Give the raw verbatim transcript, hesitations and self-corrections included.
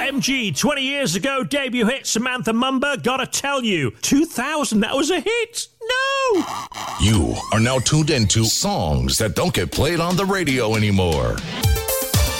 M G, twenty years ago, debut hit Samantha Mumba, Gotta Tell You. two thousand, that was a hit. No! You are now tuned into songs that don't get played on the radio anymore.